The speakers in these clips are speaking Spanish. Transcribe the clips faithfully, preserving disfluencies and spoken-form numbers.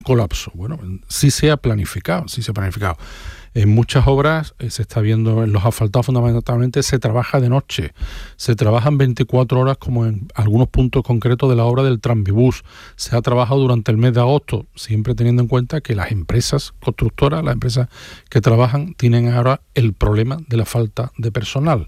colapso. Bueno, sí se ha planificado, sí se ha planificado. En muchas obras eh, se está viendo, en los asfaltados fundamentalmente se trabaja de noche, se trabajan veinticuatro horas como en algunos puntos concretos de la obra del Tranvibús. Se ha trabajado durante el mes de agosto, siempre teniendo en cuenta que las empresas constructoras, las empresas que trabajan, tienen ahora el problema de la falta de personal.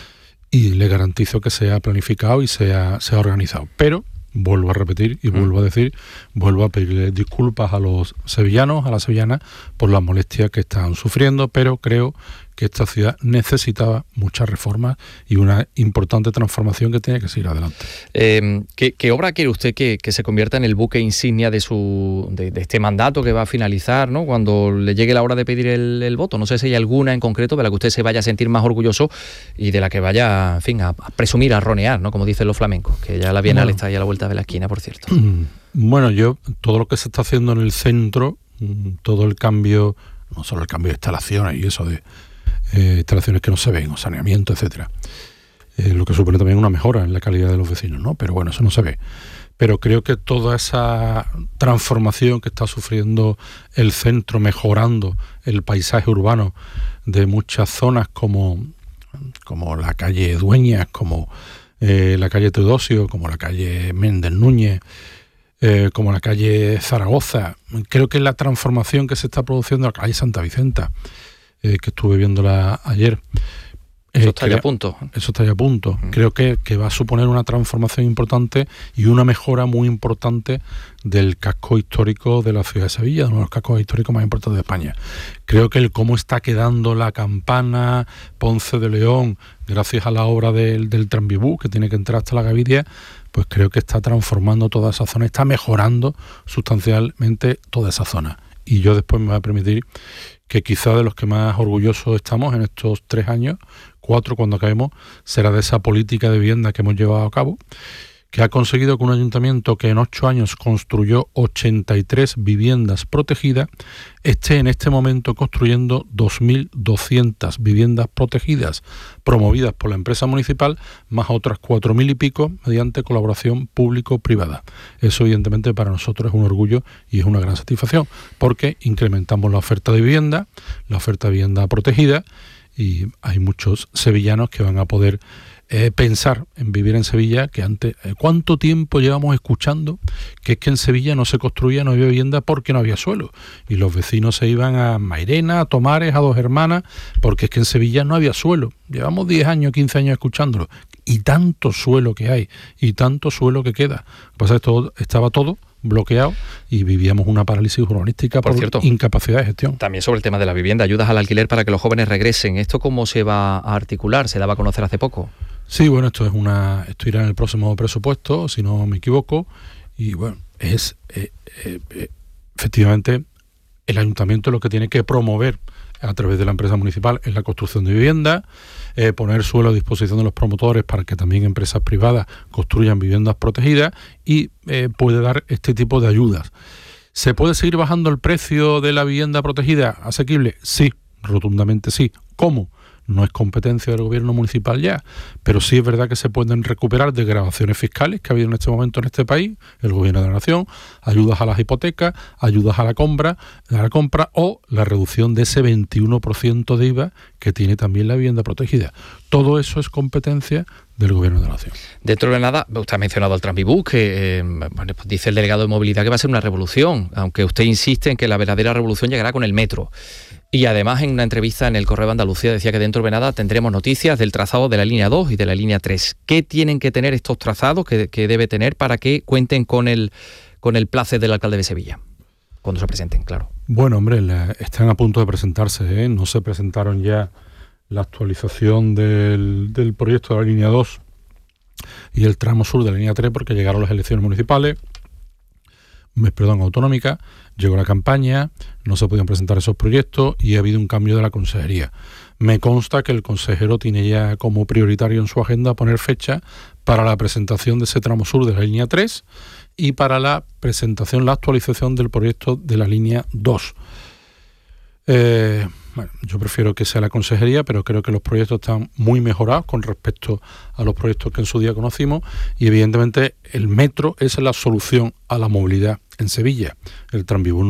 Y le garantizo que se ha planificado y se ha, se ha organizado. Pero vuelvo a repetir y vuelvo a decir, vuelvo a pedirle disculpas a los sevillanos, a las sevillanas, por las molestias que están sufriendo, pero creo que esta ciudad necesitaba muchas reformas y una importante transformación que tiene que seguir adelante. Eh, ¿qué, ¿Qué obra quiere usted que, que se convierta en el buque insignia de su de, de este mandato que va a finalizar, ¿no?, cuando le llegue la hora de pedir el, el voto? No sé si hay alguna en concreto de la que usted se vaya a sentir más orgulloso y de la que vaya, en fin, a, a presumir, a ronear, ¿no?, como dicen los flamencos, que ya la Bienal bueno, está ahí a la vuelta de la esquina, por cierto. Bueno, yo, todo lo que se está haciendo en el centro, todo el cambio, no solo el cambio de instalaciones y eso de Eh, instalaciones que no se ven, o saneamiento, etcétera. Eh, lo que supone también una mejora en la calidad de los vecinos, ¿no? Pero bueno, eso no se ve. Pero creo que toda esa transformación que está sufriendo el centro, mejorando el paisaje urbano de muchas zonas como, como la calle Dueñas, como eh, la calle Teodosio, como la calle Méndez Núñez, eh, como la calle Zaragoza. Creo que la transformación que se está produciendo en la calle Santa Vicenta, Eh, que estuve viéndola ayer. Eh, eso está crea, ya a punto. Eso está ya a punto. Mm. Creo que, que va a suponer una transformación importante y una mejora muy importante del casco histórico de la ciudad de Sevilla, uno de los cascos históricos más importantes de España. Creo que el cómo está quedando la Campana, Ponce de León, gracias a la obra del, del Tranvibús, que tiene que entrar hasta la Gavidia, pues creo que está transformando toda esa zona, está mejorando sustancialmente toda esa zona. Y yo después me voy a permitir que quizá de los que más orgullosos estamos en estos tres años, cuatro cuando acabemos, será de esa política de vivienda que hemos llevado a cabo, que ha conseguido que un ayuntamiento que en ocho años construyó ochenta y tres viviendas protegidas, esté en este momento construyendo dos mil doscientas viviendas protegidas, promovidas por la empresa municipal, más otras cuatro mil y pico mediante colaboración público-privada. Eso evidentemente para nosotros es un orgullo y es una gran satisfacción, porque incrementamos la oferta de vivienda, la oferta de vivienda protegida, y hay muchos sevillanos que van a poder Eh, pensar en vivir en Sevilla, que antes, eh, ¿cuánto tiempo llevamos escuchando que es que en Sevilla no se construía, no había vivienda porque no había suelo? Y los vecinos se iban a Mairena, a Tomares, a Dos Hermanas, porque es que en Sevilla no había suelo. Llevamos diez años, quince años escuchándolo. Y tanto suelo que hay, y tanto suelo que queda. Lo que pasa es que todo, estaba todo bloqueado y vivíamos una parálisis urbanística por, por cierto, incapacidad de gestión. También sobre el tema de la vivienda, ayudas al alquiler para que los jóvenes regresen. ¿Esto cómo se va a articular? ¿Se daba a conocer hace poco? Sí, bueno, esto es una, esto irá en el próximo presupuesto, si no me equivoco, y bueno, es eh, eh, eh, efectivamente el ayuntamiento lo que tiene que promover a través de la empresa municipal es la construcción de viviendas, eh, poner suelo a disposición de los promotores para que también empresas privadas construyan viviendas protegidas y eh, puede dar este tipo de ayudas. ¿Se puede seguir bajando el precio de la vivienda protegida asequible? Sí, rotundamente sí. ¿Cómo? No es competencia del gobierno municipal ya, pero sí es verdad que se pueden recuperar desgravaciones fiscales que ha habido en este momento en este país, el gobierno de la nación, ayudas a las hipotecas, ayudas a la compra, a la compra o la reducción de ese veintiuno por ciento de I V A que tiene también la vivienda protegida. Todo eso es competencia del gobierno de la nación. Dentro de nada, usted ha mencionado el Tranvibús, que eh, bueno, pues dice el delegado de movilidad que va a ser una revolución, aunque usted insiste en que la verdadera revolución llegará con el metro. Y además en una entrevista en el Correo de Andalucía decía que dentro de nada tendremos noticias del trazado de la línea dos y de la línea tres. ¿Qué tienen que tener estos trazados que, que debe tener para que cuenten con el, con el place del alcalde de Sevilla? Cuando se presenten, claro. Bueno, hombre, la, están a punto de presentarse, ¿eh? No se presentaron ya la actualización del, del proyecto de la línea dos y el tramo sur de la línea tres porque llegaron las elecciones municipales, perdón, autonómicas, llegó la campaña, no se podían presentar esos proyectos y ha habido un cambio de la consejería. Me consta que el consejero tiene ya como prioritario en su agenda poner fecha para la presentación de ese tramo sur de la línea tres y para la presentación, la actualización del proyecto de la línea dos. Eh, bueno, yo prefiero que sea la consejería, pero creo que los proyectos están muy mejorados con respecto a los proyectos que en su día conocimos y evidentemente el metro es la solución a la movilidad en Sevilla. El Tranvibús